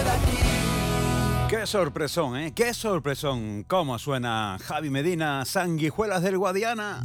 Qué sorpresón, ¿eh? Qué sorpresón. ¿Cómo suena Javi Medina, Sanguijuelas del Guadiana?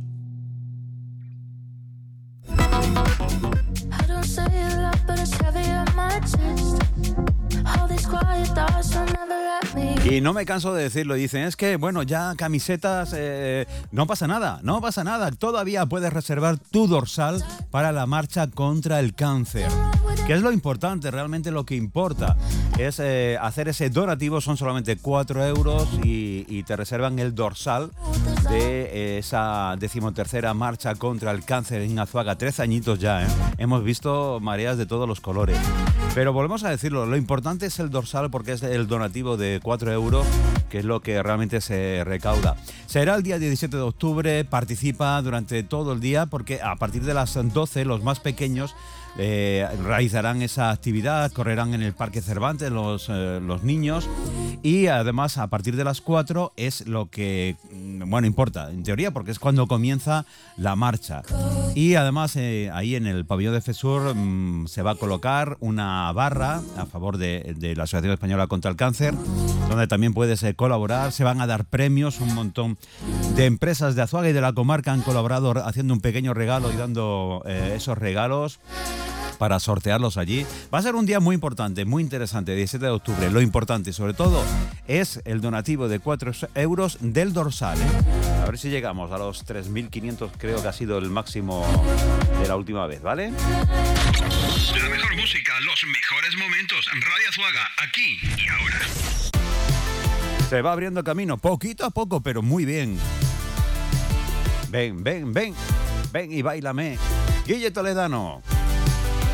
Y no me canso de decirlo, dicen, es que, bueno, ya camisetas, no pasa nada, no pasa nada. Todavía puedes reservar tu dorsal para la marcha contra el cáncer. ¿Qué es lo importante? Realmente lo que importa es hacer ese donativo, son solamente 4 euros y te reservan el dorsal de esa 13ª marcha contra el cáncer en Azuaga. 13 añitos ya, ¿eh? Hemos visto mareas de todos los colores. Pero volvemos a decirlo, lo importante es el dorsal porque es el donativo de 4 euros, que es lo que realmente se recauda. Será el día 17 de octubre, participa durante todo el día porque a partir de las 12 los más pequeños realizarán esa actividad, correrán en el Parque Cervantes los niños y además a partir de las 4 es lo que, bueno, importa en teoría porque es cuando comienza la marcha y además ahí en el pabellón de FESUR se va a colocar una barra a favor de la Asociación Española contra el Cáncer donde también puedes colaborar, se van a dar premios, un montón de empresas de Azuaga y de la comarca han colaborado haciendo un pequeño regalo y dando esos regalos para sortearlos allí. Va a ser un día muy importante, muy interesante, 17 de octubre. Lo importante, sobre todo, es el donativo de 4 euros del dorsal, ¿eh? A ver si llegamos a los 3.500, creo que ha sido el máximo de la última vez, ¿vale? La mejor música, los mejores momentos. Radio Azuaga, aquí y ahora. Se va abriendo camino, poquito a poco, pero muy bien. Ven, ven, ven. Ven y báilame. Guille Toledano.